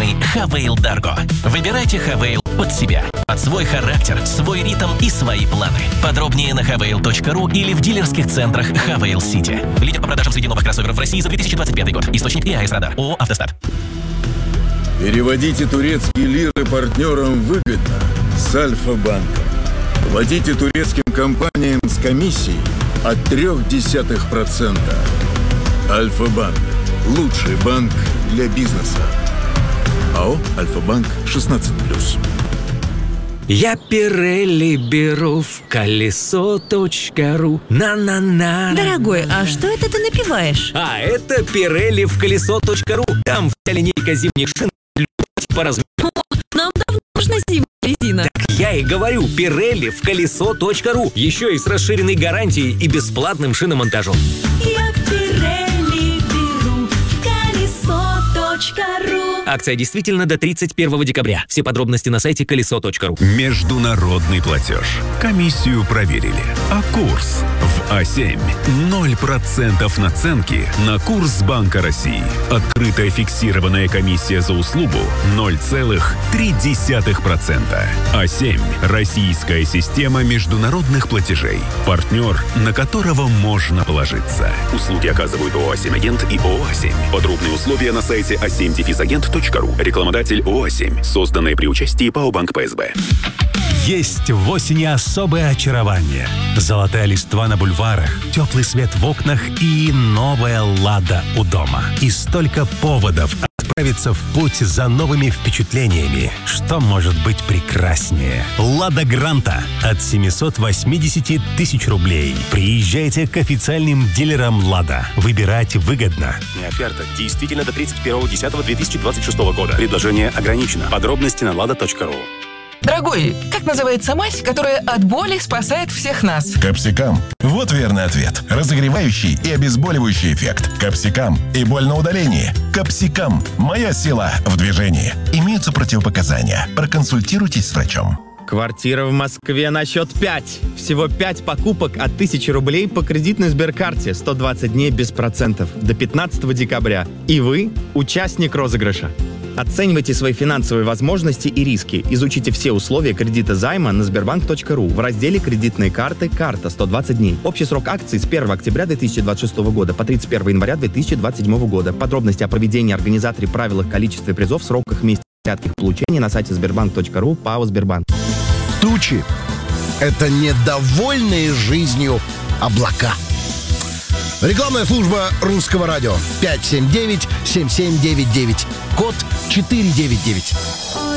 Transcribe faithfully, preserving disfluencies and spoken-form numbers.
универсальный Хавейл Дарго. Выбирайте Хавейл под себя, под свой характер, свой ритм и свои планы. Подробнее на хавейл точка ру или в дилерских центрах Хавейл Сити. Лидер по продажам среди новых кроссоверов в России за две тысячи двадцать пятый год. Источник и эй эс Радар. ООО «Автостат». Переводите турецкие лиры партнерам выгодно с Альфа-банком. Платите турецким компаниям с комиссией от трёх десятых процента. Альфа-банк. Лучший банк для бизнеса. АО «Альфа-банк» шестнадцать плюс. Я Пирелли беру в колесо точка ру. На-на-на. Дорогой, а что это ты напиваешь? А это Пирелли в колесо точка ру. Там вся линейка зимних шин по размеру. О, нам давно нужна зимняя резина. Так я и говорю, Пирелли в колесо точка ру. Еще и с расширенной гарантией и бесплатным шиномонтажом. Я Пирелли беру в колесо точка ру. Акция действительно до тридцать первого декабря. Все подробности на сайте колесо точка ру. Международный платеж. Комиссию проверили. А курс в А семь. ноль процентов наценки на курс Банка России. Открытая фиксированная комиссия за услугу ноль целых три десятых процента. А семь. Российская система международных платежей. Партнер, на которого можно положиться. Услуги оказывают ООО «А семь Агент» и ООО «А семь». Подробные условия на сайте а семь агент точка ру. Рекламодатель ООО «А семь». Созданное при участии ПАО «Банк ПСБ». Есть в осени особое очарование. Золотая листва на бульварах, теплый свет в окнах и новая «Лада» у дома. И столько поводов отправиться в путь за новыми впечатлениями. Что может быть прекраснее? «Лада Гранта» от семьсот восемьдесят тысяч рублей. Приезжайте к официальным дилерам «Лада». Выбирать выгодно. Оферта действительно до тридцать первого декабря две тысячи двадцать шестого года. Предложение ограничено. Подробности на лада точка ру. Дорогой, как называется мазь, которая от боли спасает всех нас? Капсикам. Вот верный ответ. Разогревающий и обезболивающий эффект. Капсикам и боль на удалении. Капсикам. Моя сила в движении. Имеются противопоказания. Проконсультируйтесь с врачом. Квартира в Москве на счет пять. Всего пять покупок от тысячи рублей по кредитной Сберкарте. сто двадцать дней без процентов. До пятнадцатого декабря. И вы участник розыгрыша. Оценивайте свои финансовые возможности и риски. Изучите все условия кредита займа на сбербанк точка ру в разделе «Кредитные карты. Карта. сто двадцать дней». Общий срок акции с первого октября две тысячи двадцать шестого года по тридцать первого января две тысячи двадцать седьмого года. Подробности о проведении организаторе, правилах, количестве призов, сроках, месте порядке их получения на сайте сбербанк точка ру. ПАО «Сбербанк». Тучи — это недовольные жизнью облака. Рекламная служба Русского радио. пять семь девять семь семь девять девять. Код четыре девять девять.